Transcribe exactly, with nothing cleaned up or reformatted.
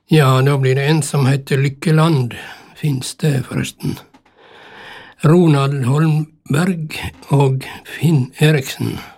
Ja, da blir det en som heter Lykkeland. Fins det, forresten? Ronald Holmberg og Finn Eriksen.